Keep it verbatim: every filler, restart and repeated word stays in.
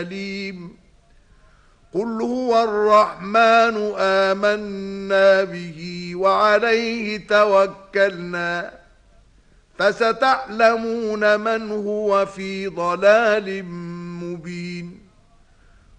عليم. قل هو الرحمن آمنا به وعليه توكلنا فستعلمون من هو في ضلال مبين.